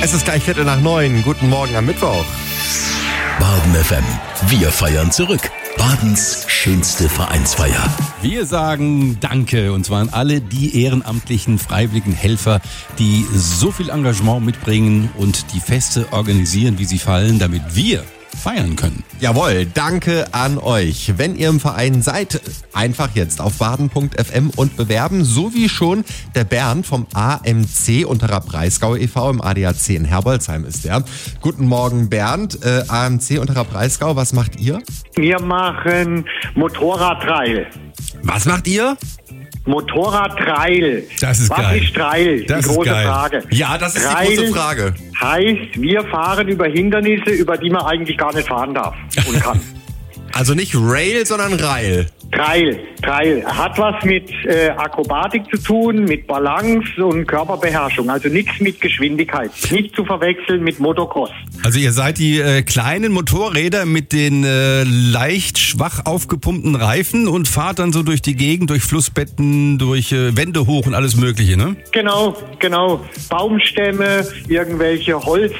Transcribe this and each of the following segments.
Es ist gleich 8:45. Guten Morgen am Mittwoch. Baden FM. Wir feiern zurück. Badens schönste Vereinsfeier. Wir sagen Danke, und zwar an alle die ehrenamtlichen, freiwilligen Helfer, die so viel Engagement mitbringen und die Feste organisieren, wie sie fallen, damit wir feiern können. Jawohl, danke an euch. Wenn ihr im Verein seid, einfach jetzt auf baden.fm und bewerben, so wie schon der Bernd vom AMC Unterer Breisgau e.V. im ADAC in Herbolzheim ist der. Guten Morgen Bernd, AMC Unterer Breisgau, was macht ihr? Wir machen Motorradtrail. Was macht ihr? Motorradtrail. Das ist Was geil. ist Trail? Das die ist große geil. Frage. Ja, das ist Trail die große Frage. Heißt, wir fahren über Hindernisse, über die man eigentlich gar nicht fahren darf und kann. Also nicht Rail, sondern Rail. Trail. Hat was mit Akrobatik zu tun, mit Balance und Körperbeherrschung. Also nichts mit Geschwindigkeit. Nicht zu verwechseln mit Motocross. Also ihr seid die kleinen Motorräder mit den leicht schwach aufgepumpten Reifen und fahrt dann so durch die Gegend, durch Flussbetten, durch Wände hoch und alles Mögliche, ne? Genau. Baumstämme, irgendwelche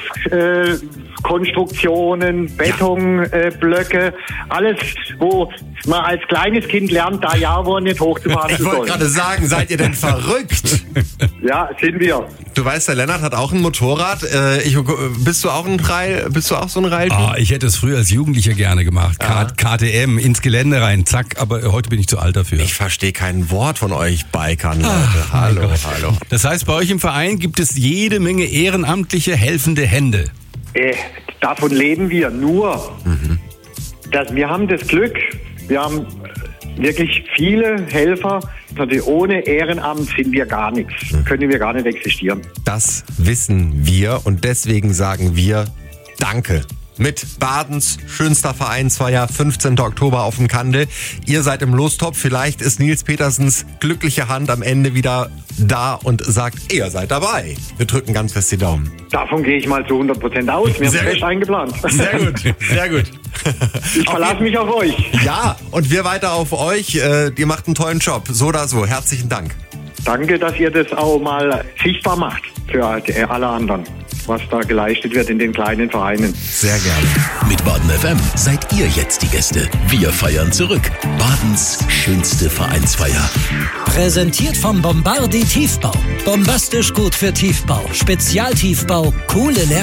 Holzkonstruktionen, Betonblöcke, alles, wo man als kleines Kind lernt, da ja wohl nicht hochzufahren Ich zu wollte sollen. gerade sagen, seid ihr denn verrückt? Ja, sind wir. Du weißt, der Lennart hat auch ein Motorrad. Bist du auch so ein Rail? Ah, ich hätte es früher als Jugendlicher gerne gemacht. KTM, ins Gelände rein, zack, aber heute bin ich zu alt dafür. Ich verstehe kein Wort von euch Bikern, Leute. Hallo. Das heißt, bei euch im Verein gibt es jede Menge ehrenamtliche, helfende Hände. Davon leben wir nur. Wir haben das Glück, wir haben wirklich viele Helfer. Also ohne Ehrenamt sind wir gar nichts. Können wir gar nicht existieren. Das wissen wir und deswegen sagen wir Danke. Mit Badens schönster Vereinsfeier, 15. Oktober auf dem Kandel. Ihr seid im Lostopf. Vielleicht ist Nils Petersens glückliche Hand am Ende wieder da und sagt, ihr seid dabei. Wir drücken ganz fest die Daumen. Davon gehe ich mal zu 100% aus. Wir haben fest eingeplant. Sehr gut. Ich verlasse mich auf euch. Ja, und wir weiter auf euch. Ihr macht einen tollen Job. So oder so. Herzlichen Dank. Danke, dass ihr das auch mal sichtbar macht für alle anderen, was da geleistet wird in den kleinen Vereinen. Sehr gerne. Mit Baden FM seid ihr jetzt die Gäste. Wir feiern zurück. Badens schönste Vereinsfeier. Präsentiert vom Bombardi Tiefbau. Bombastisch gut für Tiefbau. Spezialtiefbau, coole